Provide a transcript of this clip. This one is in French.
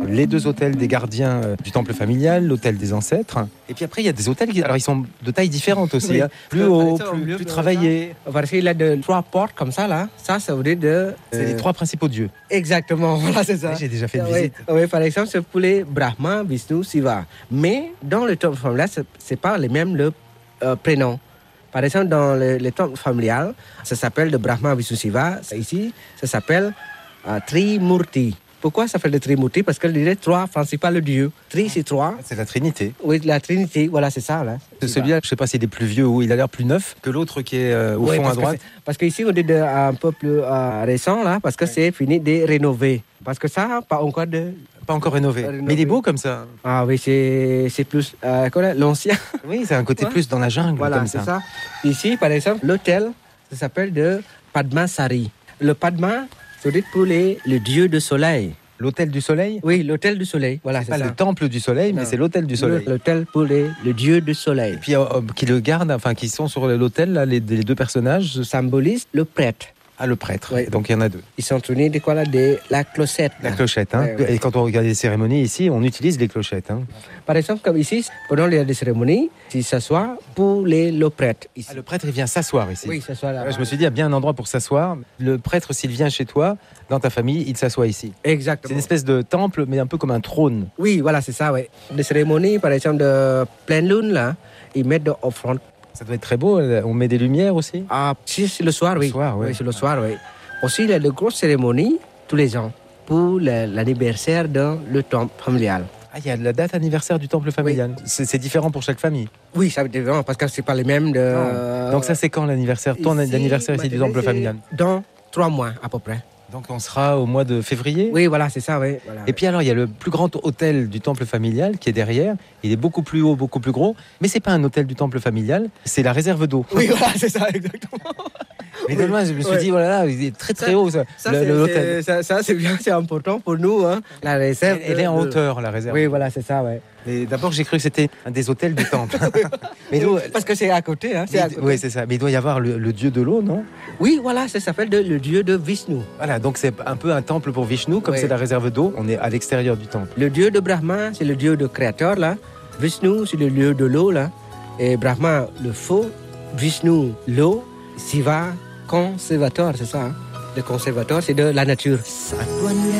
les 2 autels des gardiens du temple familial, l'autel des ancêtres. Et puis après, il y a des autels qui ils sont de taille différente aussi. Oui. Hein. Plus haut, plus travaillés. Parce qu'il a 3 portes comme ça, là. Ça veut dire de... C'est les 3 principaux dieux. Exactement, voilà, c'est ça. J'ai déjà fait une Oui, visite. oui, par exemple, c'est pour les Brahma, Vishnu, Shiva. Mais dans le temple familial, c'est pas les mêmes prénoms. Par exemple, dans le temple familial, ça s'appelle le Brahma, Vishnu, Shiva. Ici, ça s'appelle Trimurti. Pourquoi ça s'appelle le Trimurti? Parce qu'il y a 3 principaux dieux. Tri, c'est 3. C'est la Trinité. Oui, la Trinité, voilà, c'est ça. Là. Celui-là, je ne sais pas s'il est plus vieux ou il a l'air plus neuf que l'autre qui est au fond à droite. Parce qu'ici, on est un peu plus récent, là, parce que c'est fini de rénover. Parce que ça, pas encore rénové. Mais il est beau comme ça. Ah oui, c'est plus l'ancien. Oui, c'est un côté plus dans la jungle, voilà, comme c'est ça. Ici, par exemple, l'hôtel, ça s'appelle de Padmasari. Le Padma, c'est pour le dieu du soleil. L'hôtel du soleil? Oui, l'hôtel du soleil. Voilà, c'est pas ça. Le temple du soleil, mais c'est l'hôtel du soleil. L'hôtel pour le dieu du soleil. Et puis, qui le gardent, enfin, qui sont sur l'hôtel, là, les 2 personnages. Symbolise le prêtre. Ah, le prêtre. Oui. Donc, il y en a 2. Ils sont tournés de quoi là? De la clochette. La clochette, hein. Ouais. Et quand on regarde les cérémonies ici, on utilise les clochettes, hein. Par exemple, comme ici, pendant les cérémonies, ils s'assoient pour le prêtre. Ici. Ah, le prêtre, il vient s'asseoir ici. Oui, s'assoit là. Je me suis dit, il y a bien un endroit pour s'asseoir. Le prêtre, s'il vient chez toi, dans ta famille, il s'assoit ici. Exactement. C'est une espèce de temple, mais un peu comme un trône. Oui, voilà, c'est ça, oui. Les cérémonies, par exemple, de pleine lune, là, ils mettent de offrande. Ça doit être très beau. On met des lumières aussi. Ah, si, c'est le soir, oui. Le soir, oui. Oui, c'est le soir, oui. Aussi, il y a de grosses cérémonies tous les ans pour l'anniversaire dans le temple familial. Ah, il y a la date anniversaire du temple familial. Oui. C'est différent pour chaque famille. Oui, ça veut dire parce que c'est pas les mêmes de... Donc ça, c'est quand l'anniversaire? L'anniversaire ici du temple familial? Dans 3 mois, à peu près. Donc on sera au mois de février? Oui, voilà, c'est ça, oui. Voilà, et puis alors, il y a le plus grand hôtel du temple familial qui est derrière. Il est beaucoup plus haut, beaucoup plus gros. Mais c'est pas un hôtel du temple familial, c'est la réserve d'eau. Oui, voilà, c'est ça, exactement. Mais de loin, je me suis dit, voilà, il est très très haut, l'hôtel. Ça, c'est bien, c'est important pour nous. Hein. La réserve. Elle est en hauteur, la réserve. Oui, voilà, c'est ça, ouais. Et d'abord, j'ai cru que c'était un des hôtels du temple. Mais nous, parce que c'est à côté. Hein, oui, c'est ça. Mais il doit y avoir le dieu de l'eau, non? Oui, voilà, ça s'appelle le dieu de Vishnu. Voilà, donc c'est un peu un temple pour Vishnu, comme c'est la réserve d'eau. On est à l'extérieur du temple. Le dieu de Brahma, c'est le dieu de créateur, là. Vishnu, c'est le dieu de l'eau, là. Et Brahma, le feu. Vishnu, l'eau. Shiva, conservateur, c'est ça. Hein? Le conservateur, c'est de la nature.